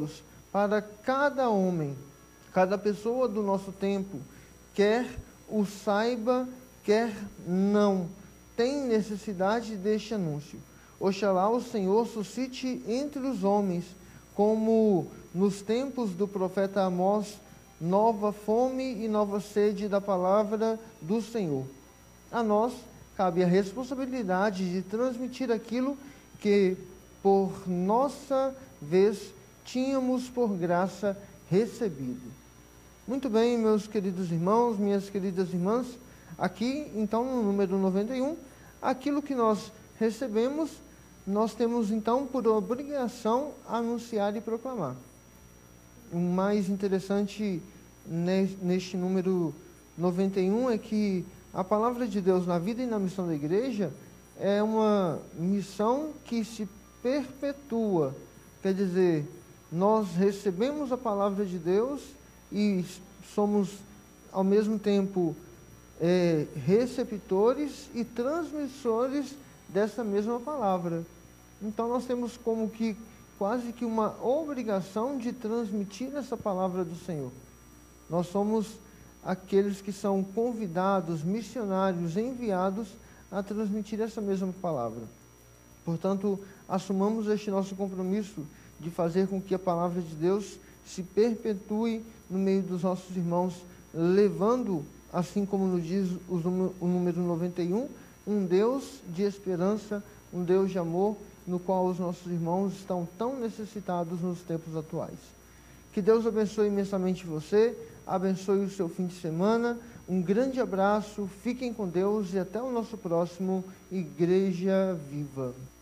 todos, para cada homem, cada pessoa do nosso tempo, quer o saiba, quer não, tem necessidade deste anúncio. Oxalá o Senhor suscite entre os homens, como nos tempos do profeta Amós, nova fome e nova sede da palavra do Senhor. A nós cabe a responsabilidade de transmitir aquilo que, por nossa vez, tínhamos por graça recebido. Muito bem, meus queridos irmãos, minhas queridas irmãs, aqui, então, no número 91, aquilo que nós recebemos, nós temos, então, por obrigação, anunciar e proclamar. O mais interessante neste número 91 é que a palavra de Deus na vida e na missão da igreja é uma missão que se perpetua. Quer dizer, nós recebemos a palavra de Deus e somos, ao mesmo tempo, receptores e transmissores dessa mesma palavra. Então, nós temos como que quase que uma obrigação de transmitir essa palavra do Senhor. Nós somos aqueles que são convidados, missionários, enviados a transmitir essa mesma palavra. Portanto, assumamos este nosso compromisso de fazer com que a palavra de Deus se perpetue no meio dos nossos irmãos, levando, assim como nos diz o número 91, um Deus de esperança, um Deus de amor, no qual os nossos irmãos estão tão necessitados nos tempos atuais. Que Deus abençoe imensamente você, abençoe o seu fim de semana, um grande abraço, fiquem com Deus e até o nosso próximo Igreja Viva.